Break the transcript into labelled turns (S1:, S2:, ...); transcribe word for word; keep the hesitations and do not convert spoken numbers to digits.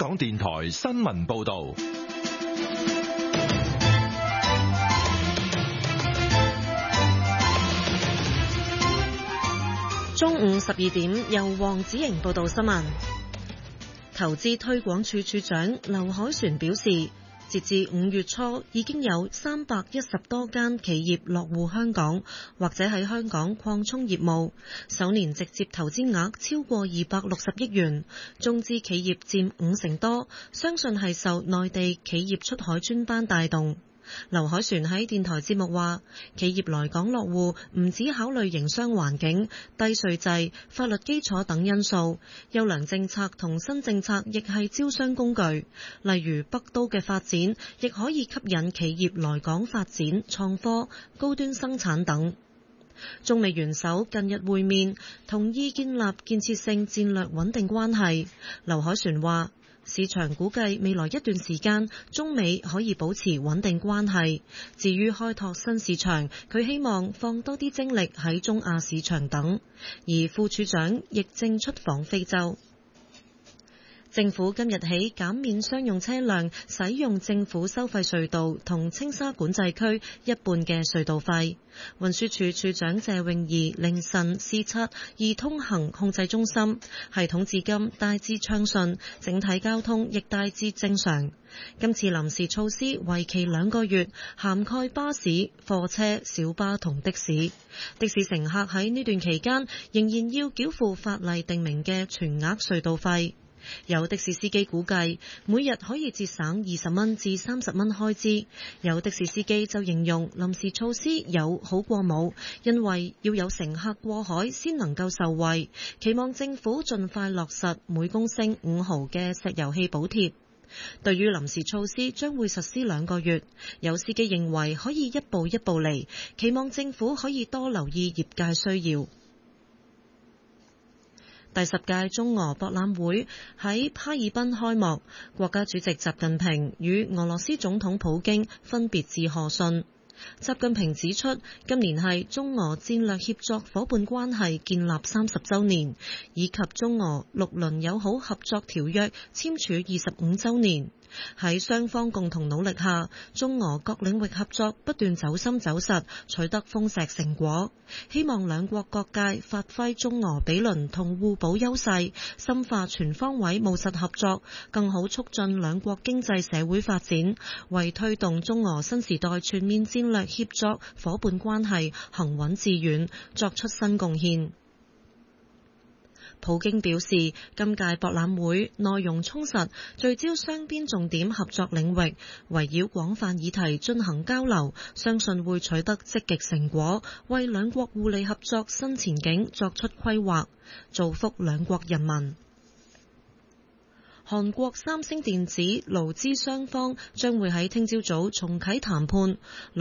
S1: 港電台新聞報道。
S2: 中午十二點，由黃子瑩報道新聞。投資推廣署署長劉凱旋表示，截至五月初，已經有三百一十多間企業落戶香港，或者喺香港擴充業務，首年直接投資額超過二百六十億元，中資企業佔五成多，相信係受內地企業出海專班帶動。劉凱旋喺電台節目話，企業來港落戶唔止考慮營商環境、低稅制、法律基礎等因素，優良政策同新政策亦係招商工具。例如北都嘅發展，亦可以吸引企業來港發展創科、高端生產等。中美元首近日會面，同意建立建設性戰略穩定關係。劉凱旋話，市場估計未來一段時間，中美可以保持穩定關係。至於開拓新市場，佢希望放多啲精力喺中亞市場等。而副署長亦正出訪非洲。政府今日起減免商用車輛使用政府收費隧道同青沙管制區一半嘅隧道費。運輸署署長謝詠儀凌晨視察易通行控制中心，系統至今大致暢順，整體交通亦大致正常。今次臨時措施為期兩個月，涵蓋巴士、貨車、小巴同的士。的士乘客喺呢段期間仍然要繳付法例定明嘅全額隧道費。有的士司機估計每日可以節省二十蚊至三十蚊開支。有的士司機就形容臨時措施有好過冇，因為要有乘客過海先能夠受惠，期望政府盡快落實每公升五毫嘅石油氣補貼。對於臨時措施將會實施兩個月，有司機認為可以一步一步嚟，期望政府可以多留意業界需要。第十屆中俄博覽會喺哈爾濱開幕，國家主席習近平與俄羅斯總統普京分別致賀信。習近平指出，今年係中俄戰略協作夥伴關係建立三十週年，以及中俄六輪友好合作條約簽署二十五週年。喺雙方共同努力下，中俄各領域合作不斷走深走實，取得豐碩成果。希望兩國各界發揮中俄比鄰同互補優勢，深化全方位務實合作，更好促進兩國經濟社會發展，為推動中俄新時代全面戰略協作夥伴關係行穩致遠作出新貢獻。普京表示，今屆博覽會內容充實，聚焦雙邊重點合作領域，圍繞廣泛議題進行交流，相信會取得積極成果，為兩國互利合作新前景作出規劃，造福兩國人民。韓國三星電子勞資雙方將會喺聽朝早重啟談判。